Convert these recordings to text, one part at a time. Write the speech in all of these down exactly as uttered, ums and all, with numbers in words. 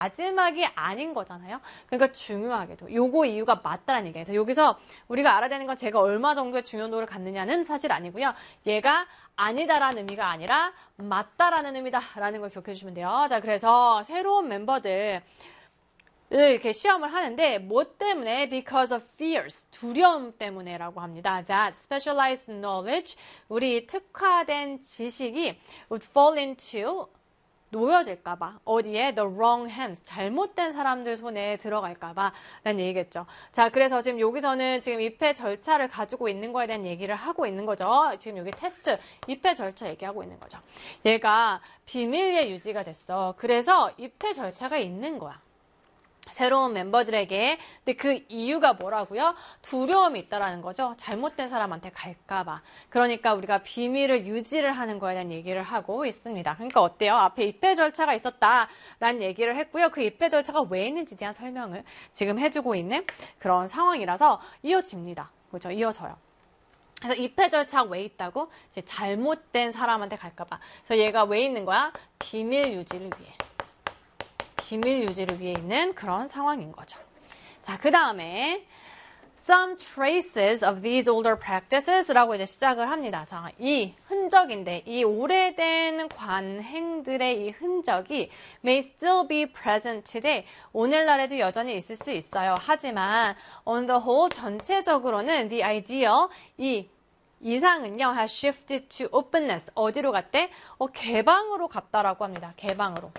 마지막이 아닌 거잖아요. 그러니까 중요하게도 요거 이유가 맞다라는 얘기예요. 그래서 여기서 우리가 알아야 되는 건 제가 얼마 정도의 중요도를 갖느냐는 사실 아니고요. 얘가 아니다라는 의미가 아니라 맞다라는 의미다라는 걸 기억해 주시면 돼요. 자, 그래서 새로운 멤버들 이렇게 시험을 하는데 뭐 때문에? Because of fears, 두려움 때문에라고 합니다. That specialized knowledge, 우리 특화된 지식이 would fall into, 놓여질까봐, 어디에? The wrong hands, 잘못된 사람들 손에 들어갈까봐 라는 얘기겠죠. 자, 그래서 지금 여기서는 지금 입회 절차를 가지고 있는 거에 대한 얘기를 하고 있는 거죠. 지금 여기 테스트, 입회 절차 얘기하고 있는 거죠. 얘가 비밀리에 유지가 됐어. 그래서 입회 절차가 있는 거야. 새로운 멤버들에게. 근데 그 이유가 뭐라고요? 두려움이 있다라는 거죠. 잘못된 사람한테 갈까봐. 그러니까 우리가 비밀을 유지를 하는 거에 대한 얘기를 하고 있습니다. 그러니까 어때요? 앞에 입회 절차가 있었다라는 얘기를 했고요. 그 입회 절차가 왜 있는지에 대한 설명을 지금 해주고 있는 그런 상황이라서 이어집니다. 그렇죠? 이어져요. 그래서 입회 절차 왜 있다고? 이제 잘못된 사람한테 갈까봐. 그래서 얘가 왜 있는 거야? 비밀 유지를 위해. 비밀 유지를 위해 있는 그런 상황인 거죠. 자, 그 다음에 some traces of these older practices라고 이제 시작을 합니다. 자, 이 흔적인데 이 오래된 관행들의 이 흔적이 may still be present today. 오늘날에도 여전히 있을 수 있어요. 하지만 on the whole 전체적으로는 the ideal, 이 이상은요 has shifted to openness. 어디로 갔대? 어, 개방으로 갔다라고 합니다. 개방으로.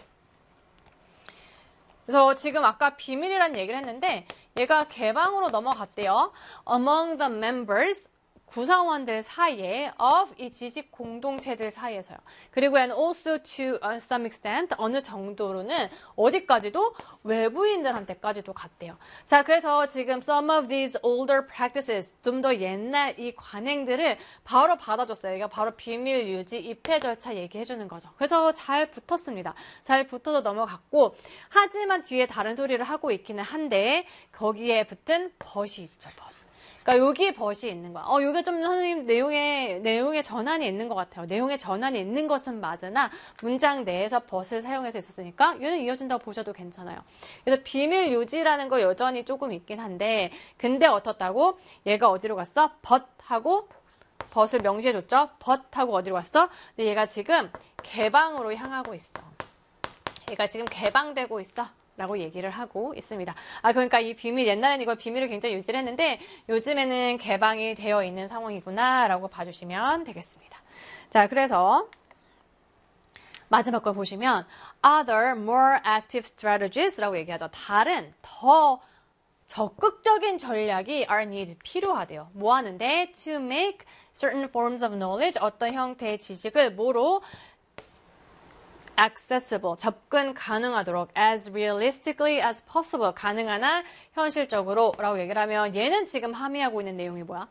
그래서 지금 아까 비밀이라는 얘기를 했는데 얘가 개방으로 넘어갔대요. Among the members, 구성원들 사이에 of 이 지식 공동체들 사이에서요. 그리고 and also to some extent 어느 정도로는 어디까지도 외부인들한테까지도 갔대요. 자, 그래서 지금 some of these older practices 좀 더 옛날 이 관행들을 바로 받아줬어요. 이거 바로 비밀 유지 입회 절차 얘기해 주는 거죠. 그래서 잘 붙었습니다. 잘 붙어서 넘어갔고 하지만 뒤에 다른 소리를 하고 있기는 한데 거기에 붙은 벗이 있죠. 벗. 그러니까 여기에 벗이 있는 거야. 어, 이게 좀 선생님 내용에 내용에 전환이 있는 것 같아요. 내용에 전환이 있는 것은 맞으나 문장 내에서 벗을 사용해서 있었으니까 얘는 이어진다고 보셔도 괜찮아요. 그래서 비밀 유지라는 거 여전히 조금 있긴 한데 근데 어떻다고? 얘가 어디로 갔어? 벗하고 벗을 명시해줬죠. 벗하고 어디로 갔어? 근데 얘가 지금 개방으로 향하고 있어. 얘가 지금 개방되고 있어. 라고 얘기를 하고 있습니다. 아, 그러니까 이 비밀, 옛날에는 이걸 비밀을 굉장히 유지를 했는데 요즘에는 개방이 되어 있는 상황이구나 라고 봐주시면 되겠습니다. 자, 그래서 마지막 걸 보시면 other more active strategies 라고 얘기하죠. 다른 더 적극적인 전략이 are needed, 필요하대요. 뭐 하는데? To make certain forms of knowledge, 어떤 형태의 지식을 뭐로? accessible, 접근 가능하도록 as realistically as possible, 가능한 한 현실적으로 라고 얘기를 하면 얘는 지금 함의하고 있는 내용이 뭐야?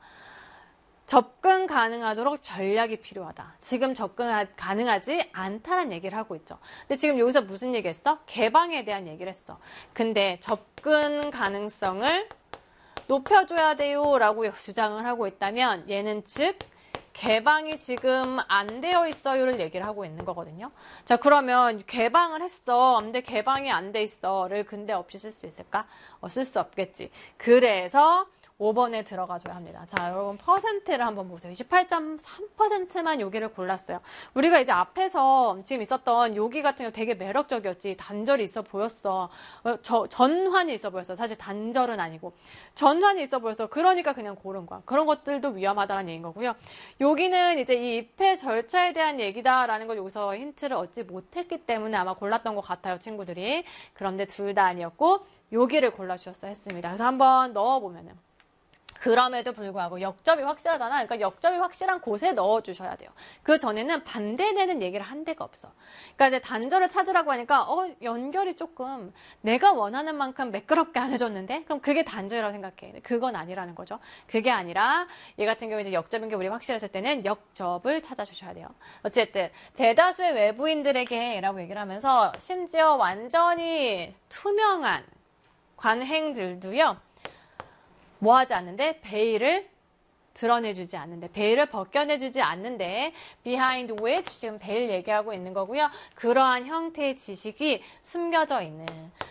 접근 가능하도록 전략이 필요하다. 지금 접근 가능하지 않다는 얘기를 하고 있죠. 근데 지금 여기서 무슨 얘기했어? 개방에 대한 얘기를 했어. 근데 접근 가능성을 높여줘야 돼요 라고 주장을 하고 있다면 얘는 즉 개방이 지금 안 되어 있어요를 얘기를 하고 있는 거거든요. 자, 그러면 개방을 했어. 근데 개방이 안 돼 있어를 근데 없이 쓸 수 있을까? 어, 쓸 수 없겠지. 그래서 오 번에 들어가줘야 합니다. 자, 여러분 퍼센트를 한번 보세요. 이십팔 점 삼 퍼센트만 여기를 골랐어요. 우리가 이제 앞에서 지금 있었던 여기 같은 경우 되게 매력적이었지. 단절이 있어 보였어. 어, 저, 전환이 있어 보였어. 사실 단절은 아니고. 전환이 있어 보였어. 그러니까 그냥 고른 거야. 그런 것들도 위험하다는 얘기인 거고요. 여기는 이제 이 입회 절차에 대한 얘기다라는 걸 여기서 힌트를 얻지 못했기 때문에 아마 골랐던 것 같아요, 친구들이. 그런데 둘 다 아니었고 여기를 골라주셨어야 했습니다. 그래서 한번 넣어보면은. 그럼에도 불구하고 역접이 확실하잖아. 그러니까 역접이 확실한 곳에 넣어주셔야 돼요. 그 전에는 반대되는 얘기를 한 데가 없어. 그러니까 이제 단절을 찾으라고 하니까 어 연결이 조금 내가 원하는 만큼 매끄럽게 안 해줬는데 그럼 그게 단절이라고 생각해. 그건 아니라는 거죠. 그게 아니라 얘 같은 경우 이제 역접인 게 우리 확실했을 때는 역접을 찾아주셔야 돼요. 어쨌든 대다수의 외부인들에게 라고 얘기를 하면서 심지어 완전히 투명한 관행들도요. 뭐 하지 않는데 베일을 드러내주지 않는데, 베일을 벗겨내주지 않는데, behind which 지금 베일 얘기하고 있는 거고요. 그러한 형태의 지식이 숨겨져 있는.